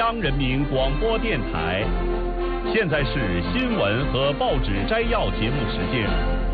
央人民广播电台。现在是新闻和报纸摘要节目时间。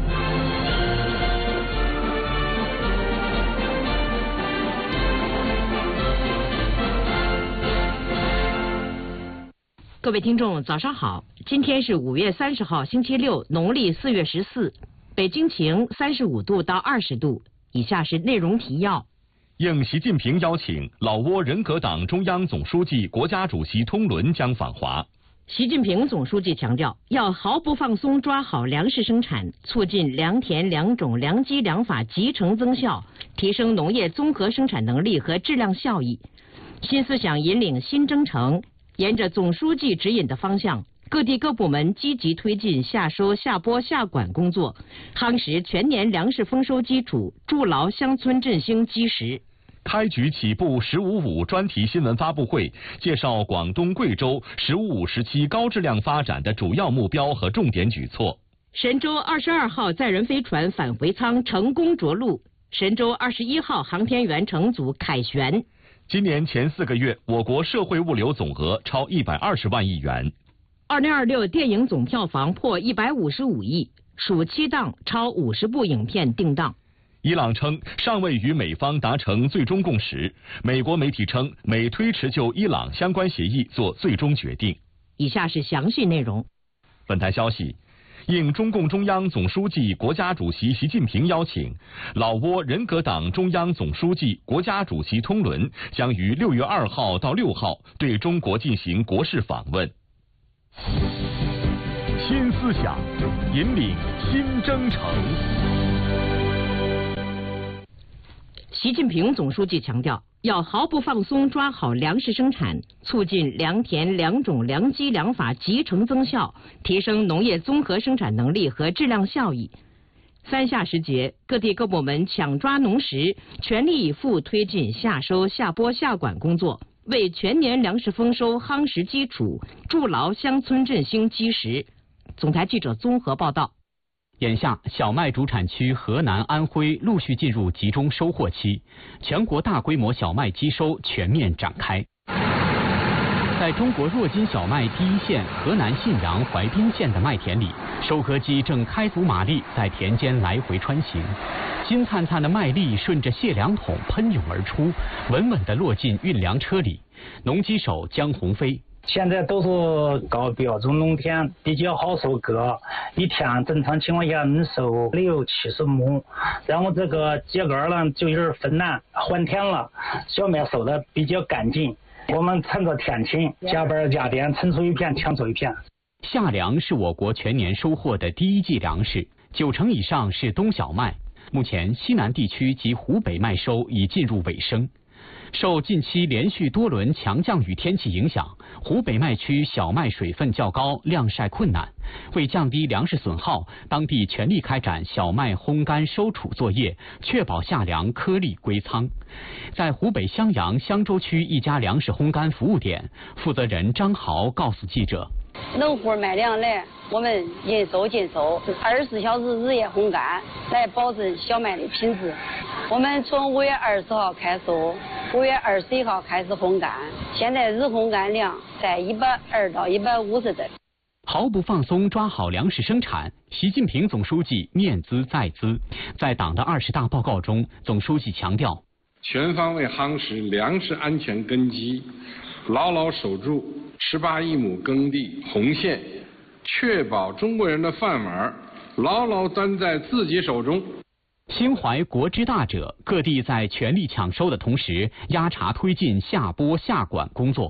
各位听众，早上好！今天是5月30号，星期六，农历4月14，北京晴，35度到20度。以下是内容提要。 应习近平邀请，老挝人格党中央总书记、国家主席通伦将访华。 习近平总书记强调，要毫不放松抓好粮食生产，促进良田良种良机良法集成增效，提升农业综合生产能力和质量效益。新思想引领新征程，沿着总书记指引的方向，各地各部门积极推进下收下拨下管工作，夯实全年粮食丰收基础，筑牢乡村振兴基石。 开局起步“15+5”专题新闻发布会，介绍广东、贵州“15+5”时期高质量发展的主要目标和重点举措。 神舟22号载人飞船返回舱成功着陆，神舟21号航天员乘组凯旋。 今年前4个月，我国社会物流总额超120万亿元。 2026电影总票房破155亿，暑期档超50部影片定档。 伊朗称尚未与美方达成最终共识，美国媒体称美推迟就伊朗相关协议做最终决定。 以下是详细内容。 本台消息，应中共中央总书记、国家主席习近平邀请，老挝人格党中央总书记、国家主席通伦将于6月2号到6号对中国进行国事访问。新思想引领新征程。 习近平总书记强调，要毫不放松抓好粮食生产，促进良田良种良机良法集成增效，提升农业综合生产能力和质量效益。3夏时节，各地各部门抢抓农时，全力以赴推进下收下拨下管工作，为全年粮食丰收夯实基础，筑牢乡村振兴基石。总台记者综合报道。 眼下，小麦主产区河南、安徽陆续进入集中收获期，全国大规模小麦机收全面展开。在中国弱金小麦第一线河南信阳怀滨县的麦田里，收割机正开足马力在田间来回穿行，金灿灿的麦粒顺着卸粮桶喷涌而出，稳稳地落进运粮车里。农机手江鸿飞。 现在都是高标准农田，比较好收割，一天正常情况下能收60-70亩。然后这个秸秆呢就有点分难换田了，小麦收的比较干净。我们趁着天晴，加班加点，抻出一片抢出一片。 夏粮是我国全年收获的第一季粮食，90%以上是冬小麦。目前西南地区及湖北麦收已进入尾声。受近期连续多轮强降雨天气影响，湖北麦区小麦水分较高，晾晒困难。为降低粮食损耗，当地全力开展小麦烘干收储作业，确保夏粮颗粒归仓。在湖北襄阳襄州区一家粮食烘干服务点，负责人张豪告诉记者： 农户卖粮来，我们应收尽收，24小时日夜烘干，来保证小麦的品质。我们从5月20号开收，5月21号开始烘干，现在日烘干量在120到150吨。 毫不放松抓好粮食生产，习近平总书记念兹在兹。在党的20大报告中，总书记强调， 全方位夯实粮食安全根基，牢牢守住18亿亩耕地红线，确保中国人的饭碗牢牢攥在自己手中。 心怀国之大者，各地在全力抢收的同时，压茬推进下拨下管工作。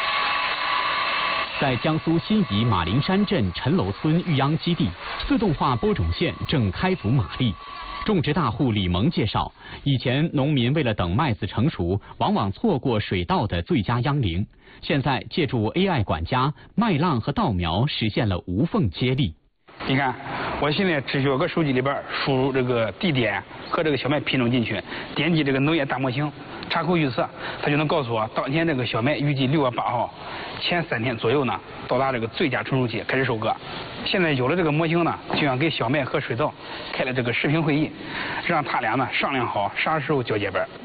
在江苏新沂马陵山镇陈楼村育秧基地，自动化播种线正开足马力。种植大户李萌介绍，以前农民为了等麦子成熟，往往错过水稻的最佳秧龄。现在借助 AI 管家，麦浪和稻苗实现了无缝接力。 你看，我现在只需要个手机里边输入这个地点和这个小麦品种进去，点击这个农业大模型，插口预测，它就能告诉我当前这个小麦预计6月8号前3天左右呢到达这个最佳成熟期开始收割。现在有了这个模型呢，就像给小麦和水稻开了这个视频会议，让他俩呢商量好啥时候交接班。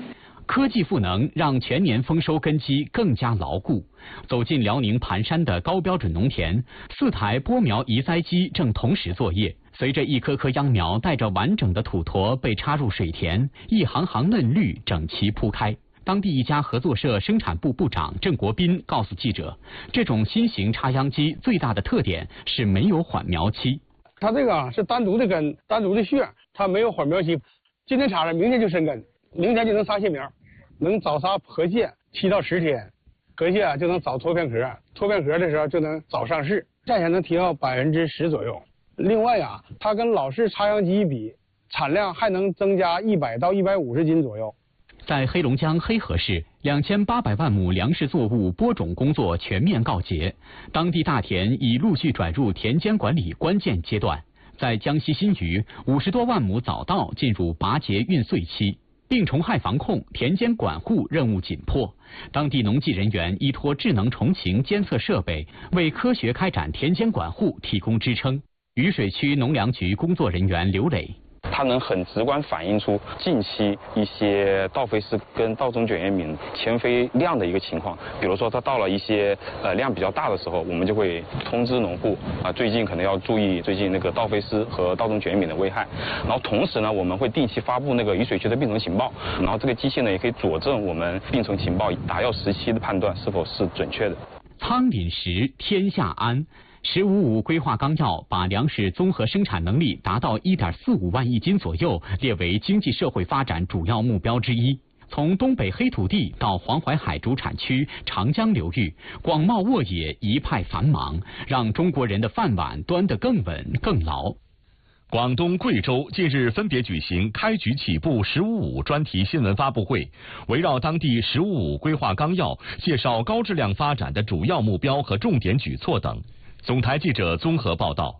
科技赋能让全年丰收根基更加牢固。走进辽宁盘山的高标准农田，4台播苗移栽机正同时作业。随着一颗颗秧苗带着完整的土坨被插入水田，一行行嫩绿整齐铺开。当地一家合作社生产部部长郑国斌告诉记者，这种新型插秧机最大的特点是没有缓苗期。 它这个是单独的根，单独的穴，它没有缓苗期。今天插上，明天就生根，明天就能撒新苗，能早撒河蟹7到10天，河蟹就能早脱片壳，脱片壳的时候就能早上市，价钱能提高10%左右。另外啊，它跟老式插秧机比，产量还能增加100到150斤左右。 在黑龙江黑河市，2800万亩粮食作物播种工作全面告捷，当地大田已陆续转入田间管理关键阶段。在江西新余，50多万亩早稻进入拔节运穗期，病虫害防控、田间管护任务紧迫。当地农技人员依托智能虫禽监测设备，为科学开展田间管护提供支撑。渝水区农粮局工作人员刘磊。 它能很直观反映出近期一些稻飞虱跟稻种卷叶敏迁飞量的一个情况。比如说，它到了一些量比较大的时候，我们就会通知农户最近可能要注意最近那个稻飞虱和稻种卷叶敏的危害。然后同时呢，我们会定期发布那个渝水区的病虫情报，然后这个机器呢也可以佐证我们病虫情报打药时期的判断是否是准确的。 仓廪实，天下安。“15·5”规划纲要把粮食综合生产能力达到1.45万亿斤左右列为经济社会发展主要目标之一。从东北黑土地到黄淮海主产区长江流域，广袤沃野一派繁忙，让中国人的饭碗端得更稳更牢。 广东、贵州近日分别举行开局起步“15·5”专题新闻发布会，围绕当地“15·5”规划纲要，介绍高质量发展的主要目标和重点举措等。总台记者综合报道。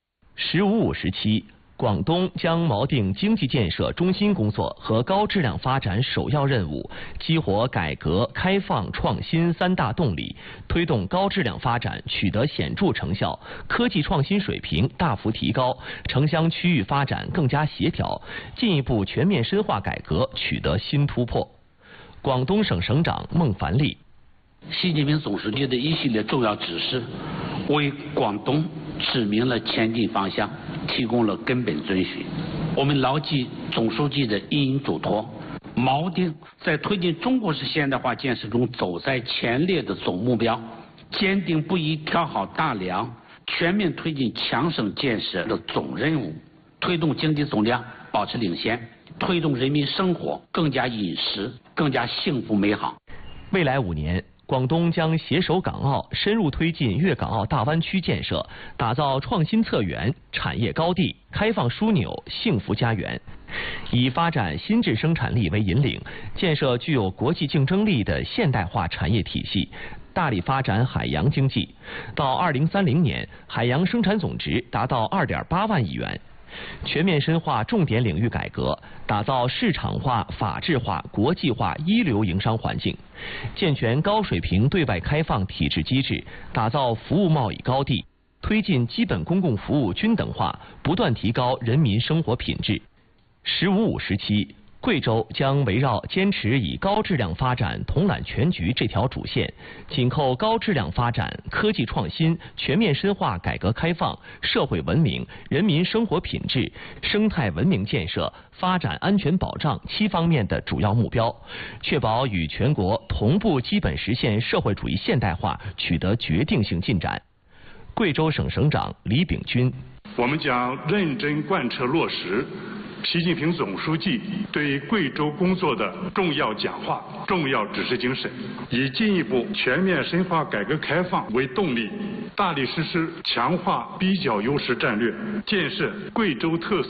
“15·5”时期，广东将锚定经济建设中心工作和高质量发展首要任务，激活改革开放创新3大动力，推动高质量发展取得显著成效，科技创新水平大幅提高，城乡区域发展更加协调，进一步全面深化改革取得新突破。广东省省长孟凡利。 习近平总书记的一系列重要指示，为广东指明了前进方向，提供了根本遵循。我们牢记总书记的殷殷嘱托，锚定在推进中国式现代化建设中走在前列的总目标，坚定不移挑好大梁，全面推进强省建设的总任务，推动经济总量保持领先，推动人民生活更加殷实、更加幸福美好。 未来5年，广东将携手港澳，深入推进粤港澳大湾区建设，打造创新策源、产业高地、开放枢纽、幸福家园。以发展新质生产力为引领，建设具有国际竞争力的现代化产业体系，大力发展海洋经济。到2030年，海洋生产总值达到2.8万亿元。全面深化重点领域改革，打造市场化、法治化、国际化一流营商环境，健全高水平对外开放体制机制，打造服务贸易高地，推进基本公共服务均等化，不断提高人民生活品质。“15·5”时期，贵州将围绕坚持以高质量发展统揽全局这条主线，紧扣高质量发展、科技创新、全面深化改革开放、社会文明、人民生活品质、生态文明建设、发展安全保障7方面的主要目标，确保与全国同步基本实现社会主义现代化取得决定性进展。贵州省省长李炳军： 我们将认真贯彻落实习近平总书记对贵州工作的重要讲话、重要指示精神，以进一步全面深化改革开放为动力，大力实施强化比较优势战略，建设贵州特色